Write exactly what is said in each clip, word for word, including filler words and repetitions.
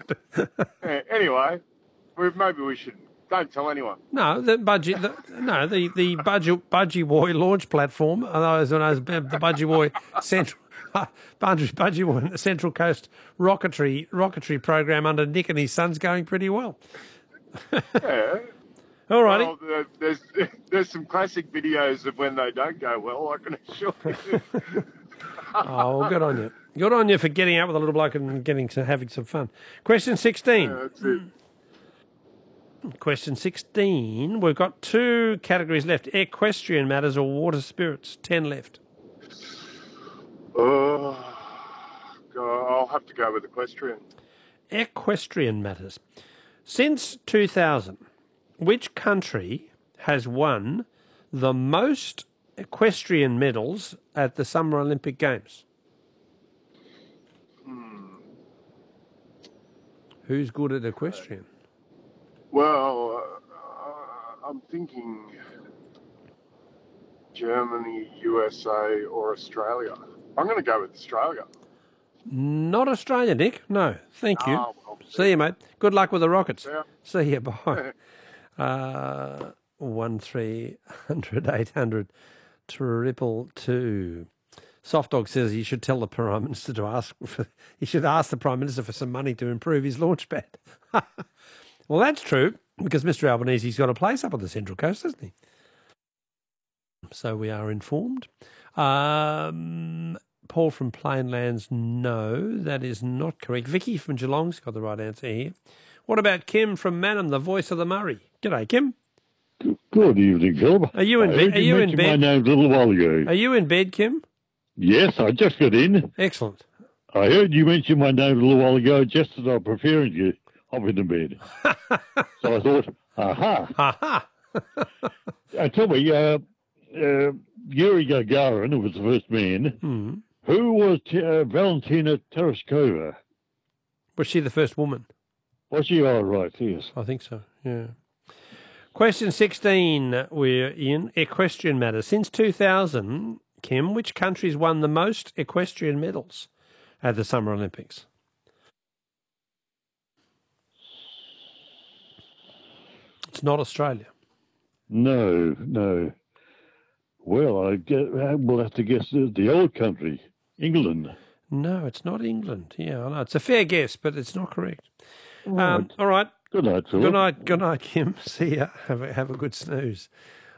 Yeah, anyway, we, maybe we should. Don't tell anyone. No, the budgie, the, no, the the budgie budgie boy launch platform, otherwise known as the budgie boy central budgie budgie boy Central Coast rocketry rocketry program under Nick and his son's going pretty well. Yeah. All righty. Well, there- there's there's some classic videos of when they don't go well. I can assure you. Oh, well, good on you. Good on you for getting out with a little bloke and getting to having some fun. Question sixteen. Yeah, that's it. Question sixteen. We've got two categories left: equestrian matters or water spirits. Ten left. Oh, God, I'll have to go with equestrian. Equestrian matters. Since two thousand, which country has won the most equestrian medals at the Summer Olympic Games? Hmm. Who's good at equestrian? Well, uh, I'm thinking Germany, U S A, or Australia. I'm going to go with Australia. Not Australia, Nick. No, thank you. Oh, well, See you, mate. Good luck with the Rockets. Yeah. See you. Bye. Uh, one three hundred eight hundred triple two. Soft Dog says he should tell the Prime Minister to ask for. He should ask the Prime Minister for some money to improve his launch pad. Well, that's true because Mister Albanese's got a place up on the Central Coast, hasn't he? So we are informed. Um, Paul from Plainlands, no, that is not correct. Vicky from Geelong's got the right answer here. What about Kim from Mannum, the voice of the Murray? G'day, Kim. Good evening, Phil. Are you in I bed? heard Are you in mention bed? my name a little while ago. Are you in bed, Kim? Yes, I just got in. Excellent. I heard you mention my name a little while ago, just as I'm preparing to hop into bed. So I thought, aha. Aha. Uh, tell me, uh, uh, Yuri Gagarin, who was the first man, Hmm. who was uh, Valentina Tereshkova? Was she the first woman? Was she all right? Yes. I think so, yeah. Question sixteen, we're in equestrian matters. Since two thousand, Kim, which countries won the most equestrian medals at the Summer Olympics? It's not Australia. No, no. Well, I get, we'll have to guess the, the old country, England. No, it's not England. Yeah, I know. It's a fair guess, but it's not correct. Right. Um, all right. Good night, Philip. Good night. Good night, Kim. See ya. Have a, have a good snooze.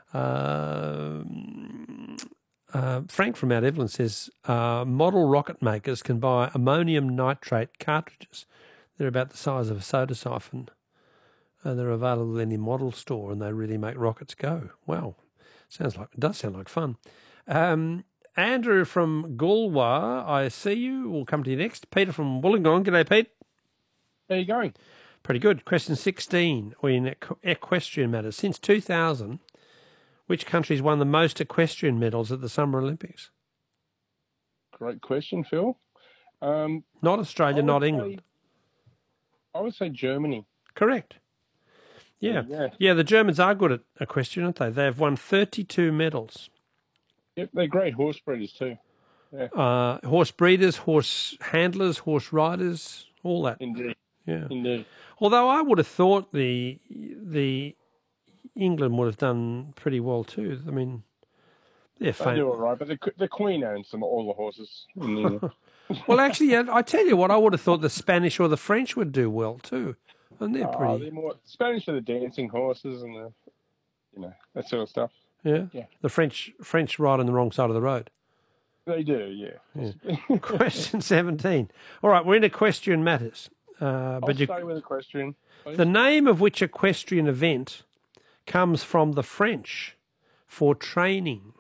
Um, uh, Frank from Mount Evelyn says uh, model rocket makers can buy ammonium nitrate cartridges. They're about the size of a soda siphon. Uh, they're available in any model store, and they really make rockets go. Wow, sounds like it does sound like fun. Um, Andrew from Galway, I see you. We'll come to you next. Peter from Wollongong. G'day, Pete. How you going? Pretty good. Question sixteen. We're in equ- equestrian matters. Since two thousand, which countries won the most equestrian medals at the Summer Olympics? Great question, Phil. Um, Not Australia, I would not say- England. I would say Germany. Correct. Yeah. Yeah. Yeah, the Germans are good at equestrian, aren't they? They've won thirty-two medals. Yep, they're great horse breeders too. Uh, horse breeders, horse handlers, horse riders, all that. Indeed. Yeah. Indeed. Although I would have thought the the England would have done pretty well too. I mean, they're They do famous. all right, but the, the Queen owns some all the horses. In the, Well, actually, yeah, I tell you what, I would have thought the Spanish or the French would do well too, and they're oh, pretty. they're more Spanish for the dancing horses and the, you know, that sort of stuff. Yeah. Yeah. The French French ride on the wrong side of the road. They do, yeah. Yeah. Question seventeen. All right, we're in equestrian matters. Uh, I'll but you, stay with a question. please. the name of which equestrian event comes from the French for training?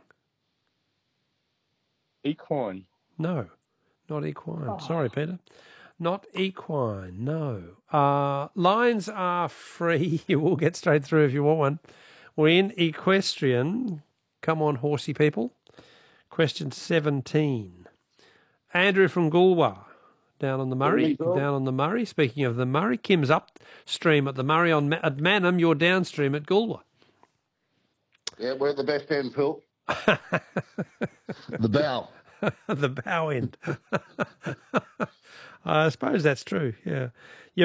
Equine. No, not equine. Sorry, Peter. Not equine, no. Uh, lines are free. You will get straight through if you want one. We're in equestrian. Come on, horsey people. Question seventeen. Andrew from Galway, down on the Murray. Down on the Murray. Speaking of the Murray, Kim's upstream at the Murray on at Mannum. You're downstream at Galway. Yeah, we're at the best end, Phil. The bow. The bow end. I suppose that's true, yeah.